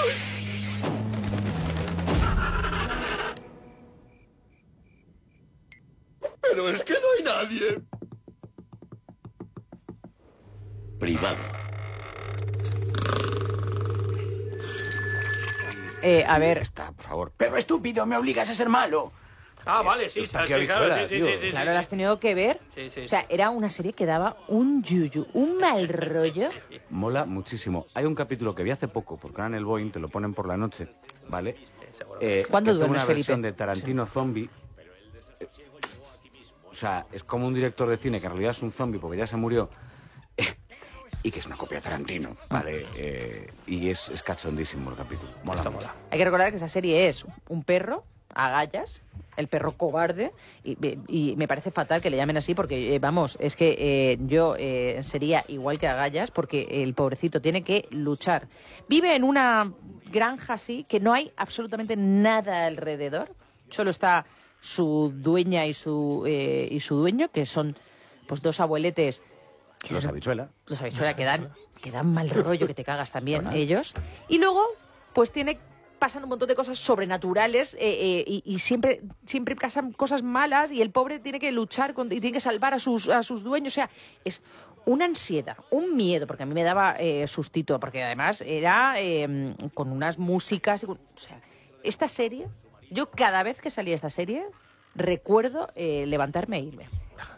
Pero es que no hay nadie. Privado. A ver. Está, por favor. Pero estúpido, me obligas a ser malo. Ah, vale, sí, Está aquí claro, habichuela, sí, tío. sí, sí, Claro, sí, lo has tenido que ver. Sí, sí, O sea, era una serie que daba un yuyu, un mal rollo. Mola muchísimo. Hay un capítulo que vi hace poco, porque ahora en el Boeing te lo ponen por la noche, ¿vale? ¿Cuándo que hace duermes, una Felipe? versión de Tarantino zombie. O sea, es como un director de cine que en realidad es un zombie porque ya se murió. Y que es una copia de Tarantino, ¿vale? Y es cachondísimo el capítulo. Mola mucho. Hay que recordar que esa serie es un perro, Agallas, el perro cobarde, y me parece fatal que le llamen así porque, vamos, es que yo sería igual que Agallas porque el pobrecito tiene que luchar. Vive en una granja así que no hay absolutamente nada alrededor, solo está su dueña y su dueño, que son pues dos abueletes. Los habichuela. Los habichuela que dan mal rollo, que te cagas también ellos. Y luego, pues pasan un montón de cosas sobrenaturales y siempre pasan cosas malas y el pobre tiene que luchar y tiene que salvar a sus dueños. O sea, es una ansiedad, un miedo, porque a mí me daba sustito, porque además era con unas músicas. O sea, esta serie, yo cada vez que salía esta serie, recuerdo levantarme e irme.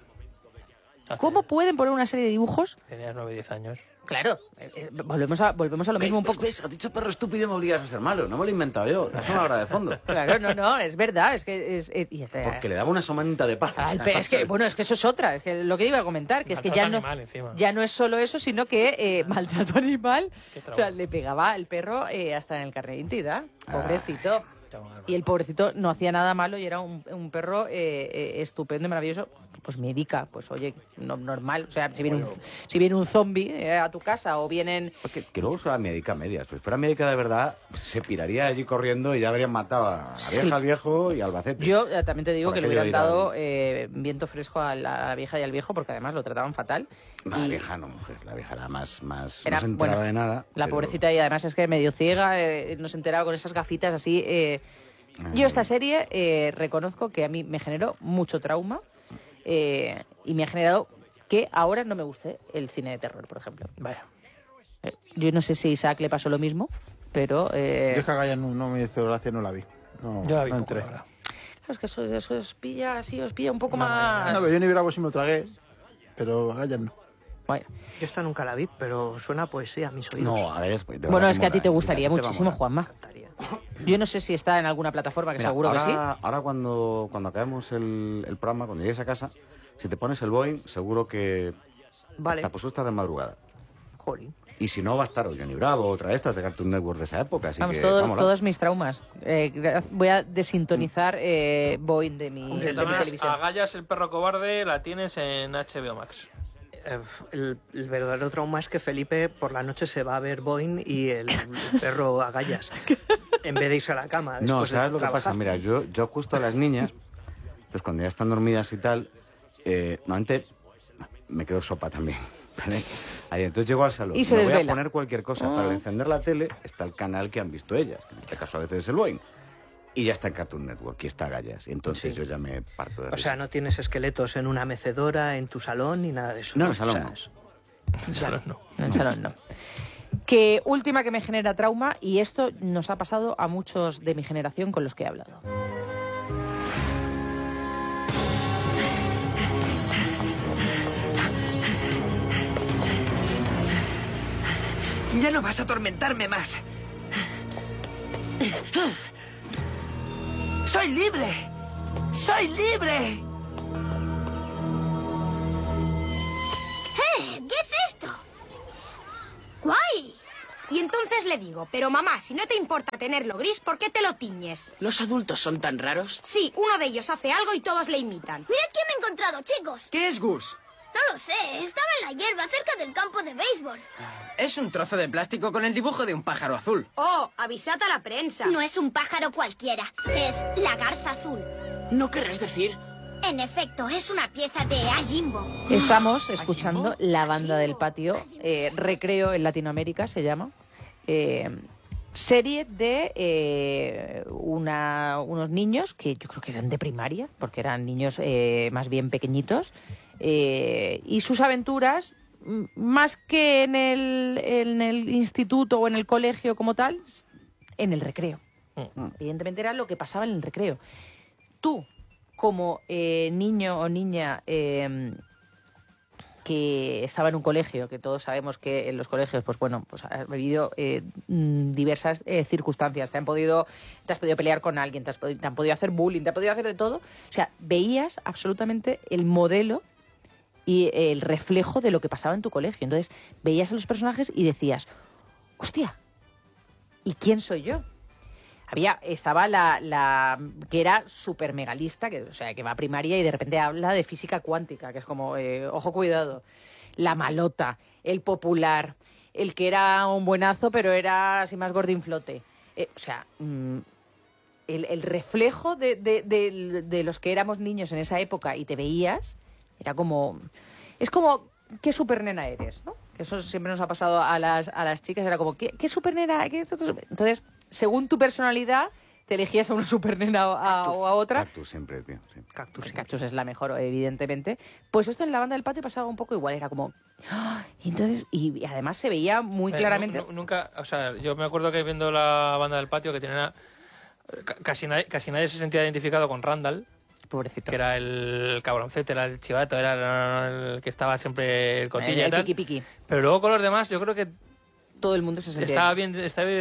¿Cómo pueden poner una serie de dibujos? Tenías 9 o 10 años. Claro, volvemos a lo mismo un poco. ¿Ves? Has dicho perro estúpido y me obligas a ser malo. No me lo he inventado yo. Es una obra de fondo. Claro, no, es verdad. Es que Porque le daba una somanta de paz. Es que eso es otra. Es que lo que iba a comentar, que es que ya no es solo eso, sino que maltrato animal. O sea, le pegaba al perro hasta en el carnet de identidad. Pobrecito. Y el pobrecito no hacía nada malo y era un perro estupendo y maravilloso. Pues médica, pues oye, normal. O sea, si viene un zombie a tu casa o vienen... Que luego fuera médica a medias. Pues fuera médica de verdad, se piraría allí corriendo y ya habrían matado a la vieja, al viejo y al Albacete. Yo también te digo que le hubieran dado viento fresco a la vieja y al viejo porque además lo trataban fatal. La vieja no, mujer. La vieja era más no se era, enteraba de nada. La pobrecita y además es que medio ciega, no se enteraba con esas gafitas así. Yo esta serie reconozco que a mí me generó mucho trauma. Y me ha generado que ahora no me guste el cine de terror, por ejemplo. Vaya. Yo no sé si a Isaac le pasó lo mismo, pero... Yo es que a Gaya no me hizo gracia, no la vi. No, yo la vi no poco, entré. la verdad. Claro, es que eso os pilla así, os pilla un poco más... No, pero yo ni Bravo sí me lo tragué, pero a Gaya no. Bueno. Yo esta nunca la vi, pero suena a poesía a mis oídos. No, a ver, bueno, es que a ti te gustaría muchísimo, Juanma. Yo no sé si está en alguna plataforma, que mira, seguro ahora, que sí. Ahora cuando acabemos el programa, cuando llegues a casa, si te pones el Boeing, seguro que... Vale. Pues estás de madrugada. Jolín. Y si no, va a estar o Johnny Bravo, otra de estas de Cartoon Network de esa época. Así Vamos, que, todos mis traumas. Voy a desintonizar Boeing de mi televisión. Agallas, el perro cobarde, la tienes en HBO Max. El verdadero trauma es que Felipe por la noche se va a ver Boeing y el perro Agallas en vez de irse a la cama. No, después de ¿sabes lo que trabajar. pasa? Mira, yo ajusto a las niñas, pues cuando ya están dormidas y tal, normalmente me quedo sopa también, ¿vale? Ahí, entonces llego al salón y se me voy a desvela. poner cualquier cosa. Para encender la tele está el canal que han visto ellas, que en este caso a veces es el Boeing. Y ya está en Cartoon Network y está Agallas. Y entonces yo ya me parto de risa. O sea, no tienes esqueletos en una mecedora, en tu salón, ni nada de eso. No, en el salón no. En el salón no. En el salón no. Que última que me genera trauma, y esto nos ha pasado a muchos de mi generación con los que he hablado. Ya no vas a atormentarme más. ¡Soy libre! ¡Soy libre! ¿Qué es esto? ¡Guay! Y entonces le digo, pero mamá, si no te importa tenerlo gris, ¿por qué te lo tiñes? ¿Los adultos son tan raros? Sí, uno de ellos hace algo y todos le imitan. Mirad qué me he encontrado, chicos. ¿Qué es Gus? No lo sé, estaba en la hierba cerca del campo de béisbol. Es un trozo de plástico con el dibujo de un pájaro azul. Oh, avisad a la prensa. No es un pájaro cualquiera, es la garza azul. ¿No querrás decir? En efecto, es una pieza de Ajimbo. Estamos escuchando La Banda del Patio, Recreo en Latinoamérica se llama. serie de unos niños que yo creo que eran de primaria, porque eran niños más bien pequeñitos, y sus aventuras, más que en el instituto o en el colegio como tal, en el recreo. Evidentemente era lo que pasaba en el recreo. Tú, como niño o niña que estaba en un colegio, que todos sabemos que en los colegios, pues bueno, pues has vivido diversas circunstancias, te has podido pelear con alguien, te han podido hacer bullying, te han podido hacer de todo. O sea, veías absolutamente el modelo y el reflejo de lo que pasaba en tu colegio. Entonces, veías a los personajes y decías, hostia, ¿y quién soy yo? Estaba la que era súper megalista, o sea, que va a primaria y de repente habla de física cuántica, que es como, ojo, cuidado. La malota, el popular, el que era un buenazo, pero era así más gordinflote. O sea, el reflejo de los que éramos niños en esa época y te veías, era como... Es como, ¿qué supernena eres? ¿No? Que eso siempre nos ha pasado a las chicas, era como, ¿qué supernena? Entonces... Según tu personalidad, te elegías a una supernena o a otra. Cactus siempre, tío. Sí. Cactus es la mejor, evidentemente. Pues esto en la banda del patio pasaba un poco igual. Era como... Y además se veía muy claramente... Nunca... O sea, yo me acuerdo que viendo la banda del patio que tenía... Casi nadie se sentía identificado con Randall. Pobrecito. Que era el cabroncete, era el chivato, era el que estaba siempre el cotilla y tal. Piqui. Pero luego con los demás, yo creo que todo el mundo se sentía estaba bien.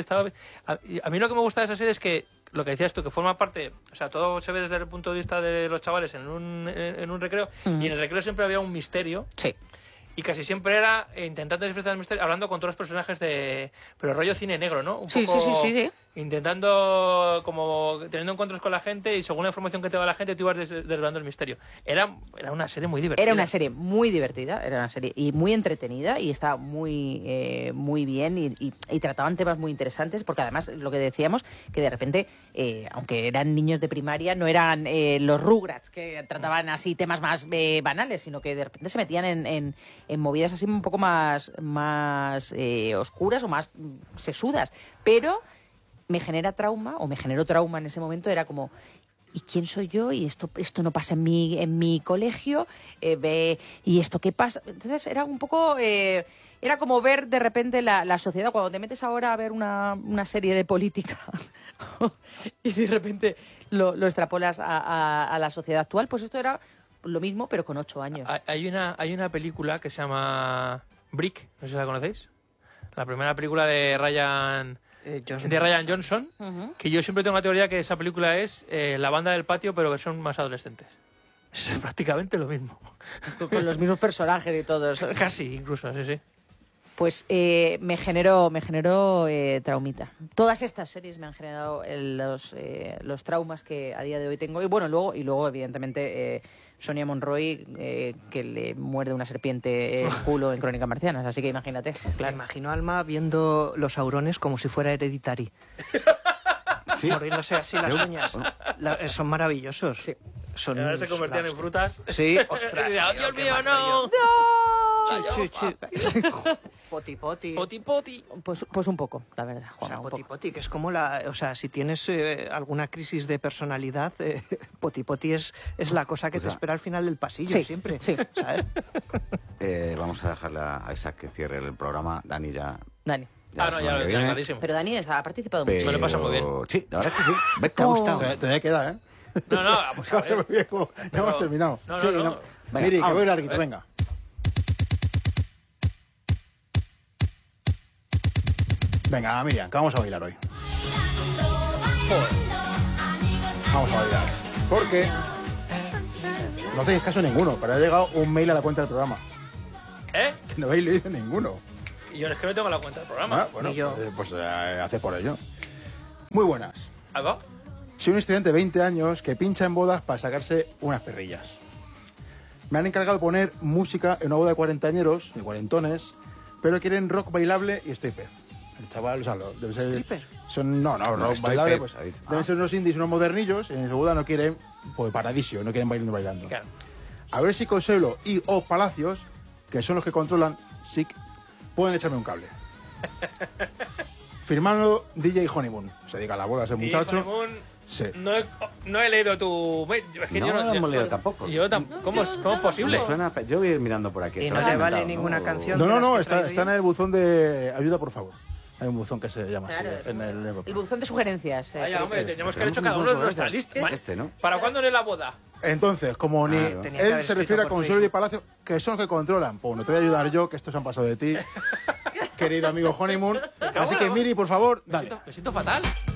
A mí lo que me gusta de esa serie es que lo que decías tú, que forma parte, o sea, todo se ve desde el punto de vista de los chavales en un recreo, y en el recreo siempre había un misterio. Sí. Y casi siempre era intentando disfrutar del misterio, hablando con todos los personajes pero rollo cine negro, ¿no? Un sí, poco sí. Intentando, como, teniendo encuentros con la gente, y según la información que te da la gente, tú ibas desvelando el misterio. Era una serie muy divertida. Era una serie muy divertida, era una serie y muy entretenida, y estaba muy bien, y trataban temas muy interesantes, porque además, lo que decíamos, que de repente, aunque eran niños de primaria, no eran los Rugrats, que trataban así temas más banales, sino que de repente se metían en movidas así un poco más oscuras o más sesudas. Pero me generó trauma en ese momento, era como, ¿y quién soy yo? Y esto no pasa en mi colegio, ¿y esto qué pasa? Entonces era un poco... era como ver de repente la sociedad, cuando te metes ahora a ver una serie de política y de repente lo extrapolas a la sociedad actual, pues esto era lo mismo, pero con 8 años. Hay una película que se llama Brick, no sé si la conocéis. La primera película de Ryan Johnson, que yo siempre tengo una teoría que esa película es la banda del patio, pero que son más adolescentes. Es prácticamente lo mismo. Con los mismos personajes y todos. Casi, incluso, sí. Pues me generó traumita. Todas estas series me han generado los traumas que a día de hoy tengo. Y bueno, luego evidentemente, Sonia Monroy, que le muerde una serpiente el culo en Crónicas Marcianas. Así que imagínate. Claro. Me imagino a Alma viendo Los Aurones como si fuera Hereditary. ¿Sí? Mordiéndose así las uñas. Son maravillosos. Sí. Ahora se convertían en frutas. Sí, ostras. ¡Dios mío, no! Poti. Pues un poco, la verdad, Juan, o sea, poti, que es como o sea, si tienes alguna crisis de personalidad, poti es la cosa que te espera al final del pasillo, siempre. Sí. ¿Sabes? Vamos a dejarle a Isaac que cierre el programa. Dani ya... Dani. Ya ya lo tengo clarísimo. Pero Dani ha participado mucho. Me lo pasa muy bien. Sí, la verdad es que sí. ¿Te ha gustado? Todavía queda, ¿eh? No, vamos a ver. Ya hemos terminado. No. Venga, Miri, que voy larguito, venga. Venga, Miriam, que vamos a bailar hoy. Vamos a bailar. Porque no hacéis caso ninguno, pero ha llegado un mail a la cuenta del programa. ¿Eh? Que no habéis leído ninguno. Y yo es que no tengo la cuenta del programa. Bueno, ni yo. Pues hace por ello. Muy buenas. ¿Algo? Soy un estudiante de 20 años que pincha en bodas para sacarse unas perrillas. Me han encargado de poner música en una boda de cuarentañeros, de cuarentones, pero quieren rock bailable y estoy pez. El chaval, o sea, debe ser... ¿Stripper? Rock bailable, pues deben ser unos indies, unos modernillos, y en su boda no quieren, pues paradisio, no quieren bailando. Claro. A ver si Consuelo y O Palacios, que son los que controlan SIC, pueden echarme un cable. Firmado DJ Honeymoon. Se dedica a la boda ese muchacho. Honeymoon, Sí. no he leído tu... Es que No yo lo hemos leído tampoco. ¿Cómo es posible? Me suena, yo voy mirando por aquí. Y ¿Te no lo se has vale inventado, ninguna no? canción. No, está en el buzón de ayuda, por favor. Hay un buzón que se llama Claro, así en el el buzón de sugerencias. Vaya, hombre, tenemos que haber Tenemos hecho cada un uno de buzón nuestra de lista. Este, ¿no? ¿Para cuándo es la boda? Entonces, como ni Claro. Tenía que haber él se escrito refiere a por Consuelo y Facebook. Palacio, que son los que controlan, pues no te voy a ayudar yo, que estos se han pasado de ti, querido amigo Honeymoon. Así que, Miri, por favor, dale. Me siento fatal.